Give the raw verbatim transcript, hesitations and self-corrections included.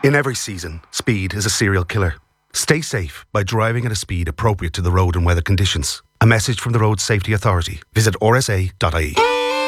In every season, speed is a serial killer. Stay safe by driving at a speed appropriate to the road and weather conditions. A message from the Road Safety Authority. Visit r s a dot i e.